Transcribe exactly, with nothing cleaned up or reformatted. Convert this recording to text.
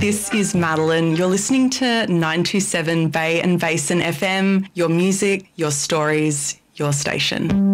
this is Madeline. You're listening to nine two seven Bay and Basin F M, your music, your stories, your station.